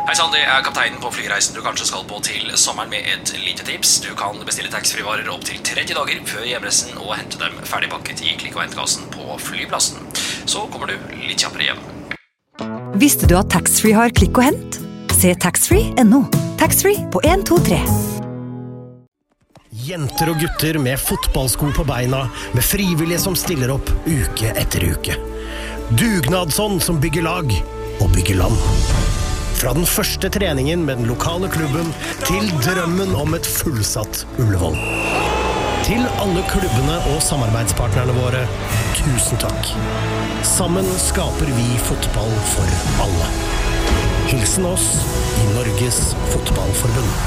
Hei Sandy, jeg kapteinen på flyreisen du kanskje skal på til sommeren med et lite tips. Du kan bestille taxfree-varer opp til 30 dager før hjemreisen og hente dem ferdigpakket i klikk- og hentkassen på flyplassen. Så kommer du litt kjappere hjem. Visste du at taxfree har klikk og hent? Se taxfree.no. Taxfree på 1, 2, 3. Jenter og gutter med fotballsko på beina, med frivillige som stiller opp uke etter uke. Dugnadsånd som bygger lag og bygger land. Fra den første treningen med den lokale klubben til drømmen om et fullsatt Ullevål. Til alle klubbene og samarbeidspartnerne våre, tusen takk. Sammen skaper vi fotball for alle. Hilsen oss i Norges Fotballforbund.